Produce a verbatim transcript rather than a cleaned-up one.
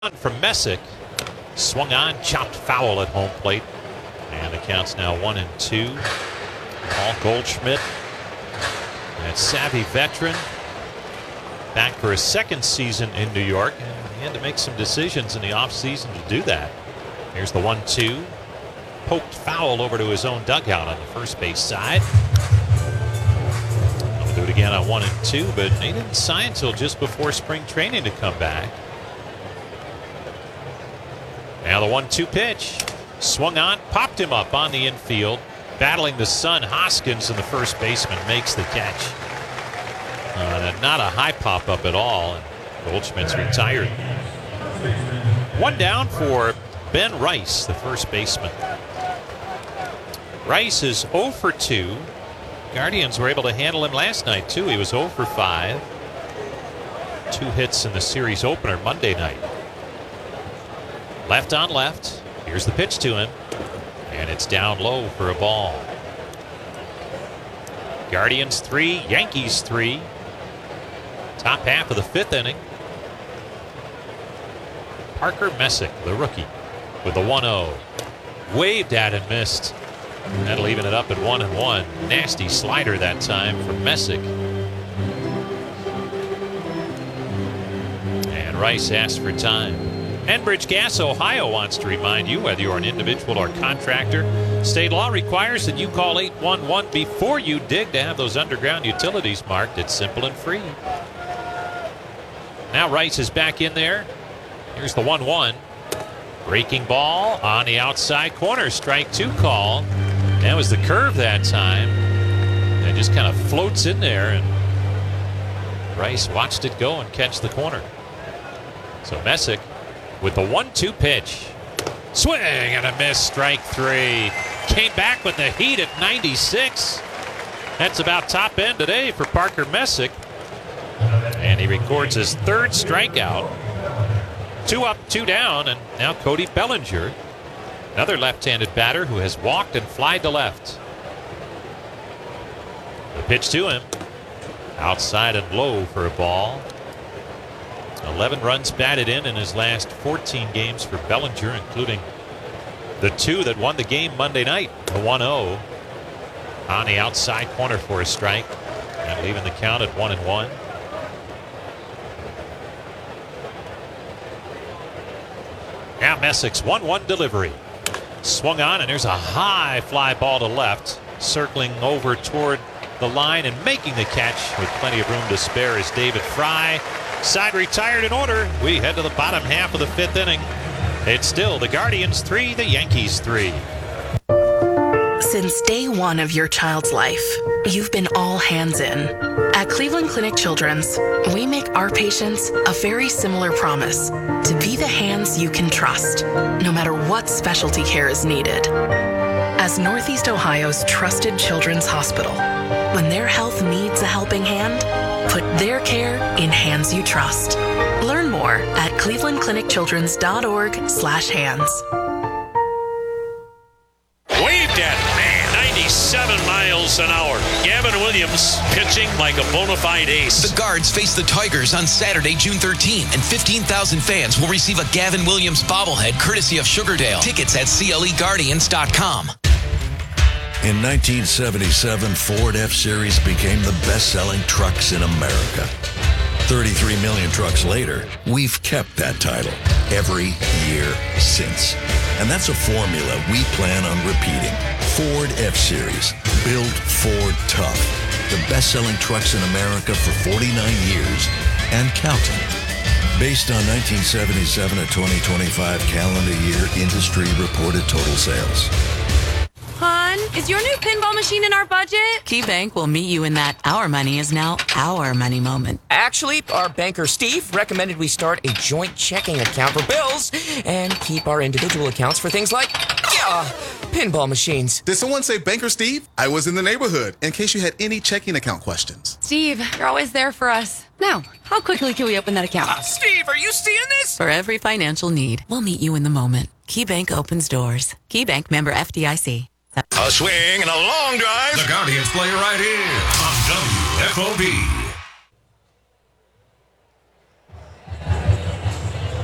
From Messick, swung on, chopped foul at home plate, and the count's now one and two. Paul Goldschmidt, that savvy veteran, back for his second season in New York, and he had to make some decisions in the offseason to do that. Here's the one two, poked foul over to his own dugout on the first base side. He'll do it again on one and two, but he didn't sign until just before spring training to come back. Now the one two pitch. Swung on, popped him up on the infield. Battling the son, Hoskins, and the first baseman makes the catch. Uh, not a high pop up at all. And Goldschmidt's retired. One down for Ben Rice, the first baseman. Rice is oh for two. Guardians were able to handle him last night, too. He was oh for five. Two hits in the series opener Monday night. Left on left. Here's the pitch to him. And it's down low for a ball. Guardians three, Yankees three. Top half of the fifth inning. Parker Messick, the rookie, with the one oh. Waved at and missed. That'll even it up at one and one. Nasty slider that time from Messick. And Rice asked for time. Enbridge Gas Ohio wants to remind you, whether you're an individual or contractor, state law requires that you call eight one one before you dig to have those underground utilities marked. It's simple and free. Now Rice is back in there. Here's the one one. Breaking ball on the outside corner. Strike two call. That was the curve that time. And it just kind of floats in there, and Rice watched it go and catch the corner. So Messick with the one two pitch. Swing and a miss, strike three. Came back with the heat at ninety-six. That's about top end today for Parker Messick. And he records his third strikeout. Two up, two down, and now Cody Bellinger, another left-handed batter who has walked and flied to left. The pitch to him. Outside and low for a ball. eleven runs batted in in his last fourteen games for Bellinger, including the two that won the game Monday night. The one oh on the outside corner for a strike, and leaving the count at one and one. Now Messick's one one delivery. Swung on, and there's a high fly ball to left. Circling over toward the line and making the catch with plenty of room to spare is David Fry. Side retired in order. We head to the bottom half of the fifth inning. It's still the Guardians three, the Yankees three. Since day one of your child's life, you've been all hands in. At Cleveland Clinic Children's, we make our patients a very similar promise: to be the hands you can trust, no matter what specialty care is needed. As Northeast Ohio's trusted children's hospital, when their health needs a helping hand, put their care in hands you trust. Learn more at cleveland clinic children's dot org slash hands. Waved at it, man, ninety-seven miles an hour. Gavin Williams pitching like a bona fide ace. The Guards face the Tigers on Saturday, June thirteenth, and fifteen thousand fans will receive a Gavin Williams bobblehead courtesy of Sugardale. Tickets at C L E Guardians dot com. In nineteen seventy-seven, Ford F-Series became the best-selling trucks in America. thirty-three million trucks later, we've kept that title every year since. And that's a formula we plan on repeating. Ford F-Series, built Ford tough. The best-selling trucks in America for forty-nine years and counting. Based on nineteen seventy-seven to twenty twenty-five calendar year industry reported total sales. Hon, is your new pinball machine in our budget? KeyBank will meet you in that our money is now our money moment. Actually, our banker Steve recommended we start a joint checking account for bills and keep our individual accounts for things like, yeah, pinball machines. Did someone say Banker Steve? I was in the neighborhood, in case you had any checking account questions. Steve, you're always there for us. Now, how quickly can we open that account? Uh, Steve, are you seeing this? For every financial need, we'll meet you in the moment. KeyBank opens doors. KeyBank, member F D I C. A swing and a long drive. The Guardians play right here on W F O B.